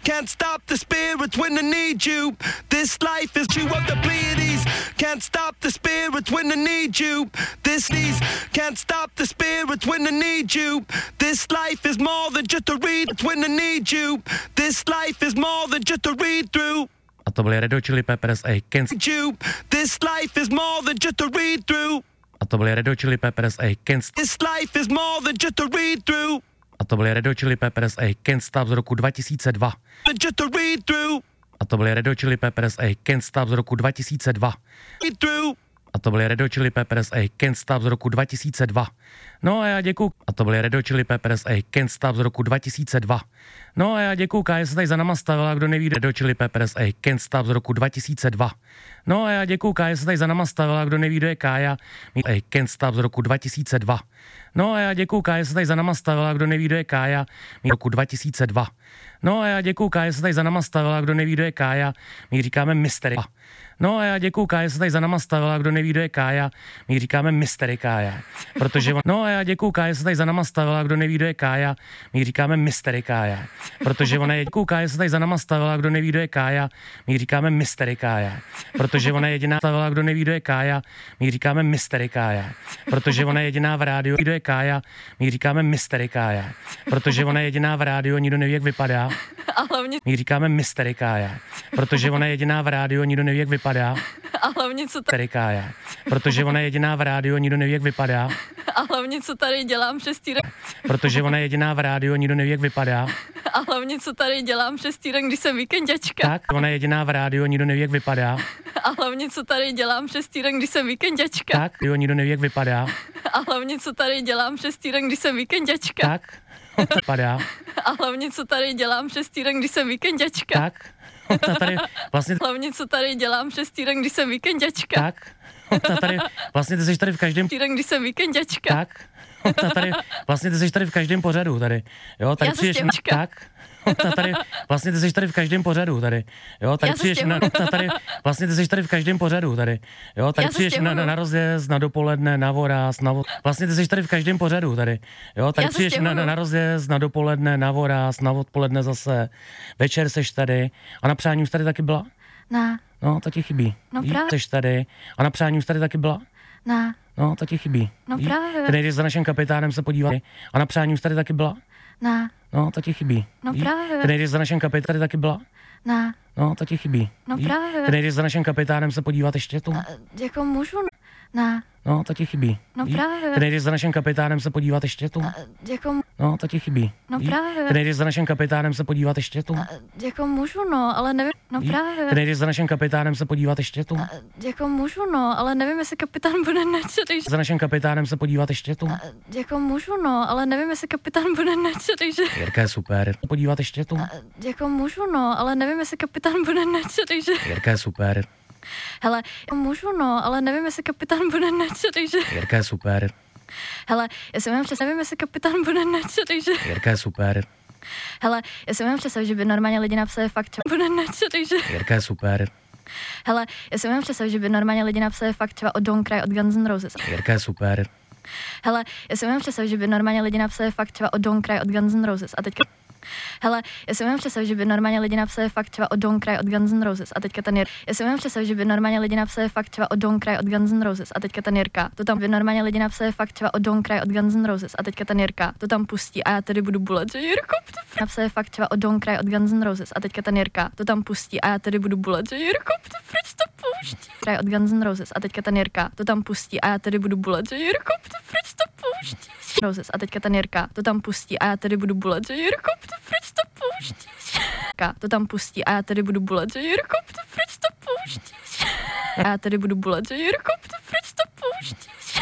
Can't stop the spirits when I need you. This life is you of the Pleiades. Can't stop the spirits when I need you. This these can't stop the spirits when I need you. This life is more than just a read. It's when I need you. This life is more than just a read through. A to byly Red Hot Chili Peppers a Can't You. This life is more than just a read through. A to byly Red Hot Chili Peppers a Can't This life is more than just a read through. A to byly Red Hot Chili Peppers a Can't Stop z roku 2002. Just a read through. A to byly Red Hot Chili Peppers a Can't Stop z roku 2002. Read through. A to byly Red Hot Chili Peppers a Can't Stop z roku 2002. No a já děkuju. A to byly Red Hot Chili Peppers a Can't Stop z roku 2002. No a já děkuju, Kája se tady za náma stavila, kdo neví, Red Hot Chili Peppers a Can't Stop z roku 2002. No a já děkuju, Kája se tady za náma stavila, kdo neví, kdo je Kája, a Can't Stop z roku 2002. No a já děkuju, Kája se tady za náma stavila, kdo neví, kdo je Kája, roku 2002. No a já děkuju, Kája se tady za náma stavila, kdo neví, kdo je Kája, my říkáme Mystery. No a já děkuju, Kája se tady za náma stavila, kdo neví, kdo je Kája, my říkáme Mystery Kája, protože no a já děkuju, Kája se tady za náma stavila, kdo neví, kdo je Kája, my říkáme Mystery Kája, protože ona je děkuju, Kája se tady za náma stavila, kdo neví, kdo je Kája, my říkáme Mystery Kája, protože ona je jediná stavila, kdo neví, kdo je Kája, my říkáme Mystery Kája, protože ona je jediná v rádiu, kdo je Kája, my říkáme Mystery Kája, protože ona je jediná v rádiu, nikdo neví, jak vypadá. A hlavně my říkáme Mystery Kája, protože ona je jediná v rádiu, nikdo neví, jak vypadá. A hlavně co tady Kája, protože ona je jediná v rádiu, nikdo neví, jak vypadá. A hlavně co tady dělám 6 týden. Protože ona je jediná v rádiu, nikdo neví, jak vypadá. A hlavně co tady dělám 6 týden, když jsem víkendačka. Tak, ona je jediná v rádiu, nikdo neví, jak vypadá. A hlavně co tady dělám 6 týden, když jsem víkendačka. Tak, jo, nikdo neví, jak vypadá. A hlavně co tady dělám 6 týden, když jsem víkendačka. Tak, vypadá. A hlavně co tady dělám 6 týden, když jsem víkendačka. Tak, tady vlastně hlavně co tady dělám 6 týden, když jsem víkendačka. Tak, tady vlastně ty jsi tady v každém týden, když jsem víkendačka. Tak, tady vlastně ty jsi tady v každém pořadu tady. Jo, tady přijdeš tak. Tady vlastně ty jsi tady v každém pořadu tady. Jo, tady přijdeš tady vlastně ty jsi tady v každém pořadu tady. Jo, tady přijdeš na rozjezd, na dopoledne, na voraz, vlastně ty jsi tady v každém pořadu tady. Jo, tady přijdeš na rozjezd, na dopoledne, na voraz, na odpoledne zase. Večer seš tady. A na přání už tady taky byla? Ne. No, to ti chybí. No právě. Seš tady. A na přání už tady taky byla? Ne. No, to ti chybí. No právě. Ty nejdeš za naším kapitánem se podívat. A na přání už tady taky byla? Ne. No, to ti chybí. No právě. Ty nejdeš za naším kapitánem tady taky byla? Ne. No, to ti chybí. No právě. Ty nejdeš za naším kapitánem se podívat ještě tu? Jako můžu? Ne. No, to ti chybí. No právě. Ty nejdeš za naším kapitánem se podívat ještě tu? Jako no, to ti chybí. No právě. Ty nejdeš za naším kapitánem se podívat ještě tu? Jako můžu, no, ale nevím. No právě. Ty nejdeš za naším kapitánem se podívat ještě tu? Jako můžu, no, ale nevím, jestli kapitán bude načatý. Za naším kapitánem se podívat ještě tu? Jako můžu, no, ale nevím, jestli kapitán bude načatý, že... Jirka je super. Podívat ještě tu? Jako můžu, no, ale nevím, jestli kapitán bude načatý, že... Jirka je super. Hele, můžu, no, ale nevím, jestli kapitán bude načatý, že... Jirka je super. Hele, já si mám představit, nevím, jestli kapitán bude načatý, že... Jirka je super. Hele, já si mám představit, že by normálně lidi napsali fakt třeba bude načatý, že... Jirka je super. Hele, já si mám představit, že by normálně lidi napsali fakt třeba o Don't Cry od Guns N' Roses. Jirka je super. Hele, já si mám představit, že by normálně lidi napsali fakt třeba o Don't Cry od Guns N' Roses. A teďka... Hele, já si mám představit, že by normálně lidi napsali fakt třeba o Don't Cry od Guns N' Roses. A teďka ten já si mám představit, že by normálně lidi napsali fakt třeba o Don't Cry od Guns N' Roses. A teďka ten Jirka, to tam by normálně lidi napsali fakt třeba o Don't Cry od Guns N' Roses. A teďka ten Jirka, to tam pustí a já tedy budu bulet, že Jirko, napsali fakt třeba o Don't Cry od Guns N' Roses. A teďka ten Jirka, to tam pustí a já tedy budu bulet, že Jirko, proč to pouští? Cry od Guns N' Roses. A teďka ten Jirka, to tam pustí a já tedy budu bulet, že Jirko, proč to pouští? Roses. A teďka ten Jirka, to tam pustí a já tedy budu bulet, že Jirko, proč to pouštíš? To tam pustí a já tedy budu bulet, že Jirko, proč to pouštíš? A já tedy budu bulet, že Jirko, proč to pouštíš?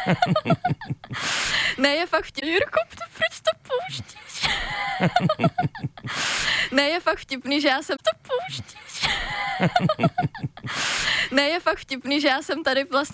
Ne, je fakt vtipný, Jirko, proč to pouštíš? Ne, je fakt vtipný, že já jsem to pouštíš. Ne, je fakt vtipný, že já jsem tady vlastně